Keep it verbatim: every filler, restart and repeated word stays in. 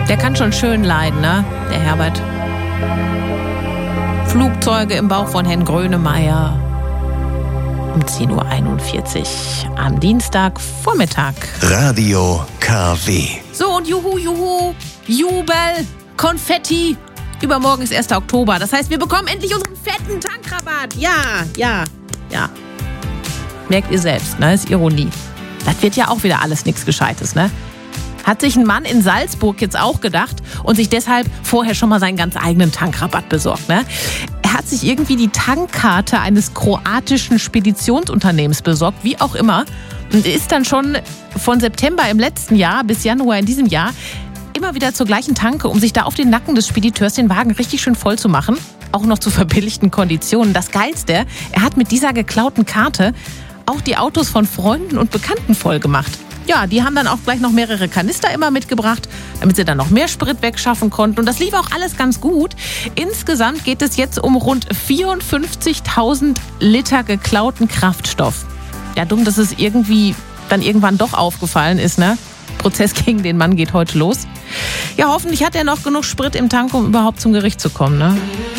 Der kann schon schön leiden, ne? Der Herbert. Flugzeuge im Bauch von Herrn Grönemeyer. Um zehn Uhr einundvierzig am Dienstagvormittag. Radio K W. So, und juhu, juhu, Jubel, Konfetti. Übermorgen ist erster Oktober. Das heißt, wir bekommen endlich unseren fetten Tankrabatt. Ja, ja, ja. Merkt ihr selbst, ne? Ist Ironie. Das wird ja auch wieder alles nichts Gescheites, ne? Hat sich ein Mann in Salzburg jetzt auch gedacht und sich deshalb vorher schon mal seinen ganz eigenen Tankrabatt besorgt, ne? Er hat sich irgendwie die Tankkarte eines kroatischen Speditionsunternehmens besorgt, wie auch immer. Und ist dann schon von September im letzten Jahr bis Januar in diesem Jahr immer wieder zur gleichen Tanke, um sich da auf den Nacken des Spediteurs den Wagen richtig schön voll zu machen. Auch noch zu verbilligten Konditionen. Das Geilste, er hat mit dieser geklauten Karte auch die Autos von Freunden und Bekannten voll gemacht. Ja, die haben dann auch gleich noch mehrere Kanister immer mitgebracht, damit sie dann noch mehr Sprit wegschaffen konnten. Und das lief auch alles ganz gut. Insgesamt geht es jetzt um rund vierundfünfzigtausend Liter geklauten Kraftstoff. Ja, dumm, dass es irgendwie dann irgendwann doch aufgefallen ist, ne? Prozess gegen den Mann geht heute los. Ja, hoffentlich hat er noch genug Sprit im Tank, um überhaupt zum Gericht zu kommen, ne?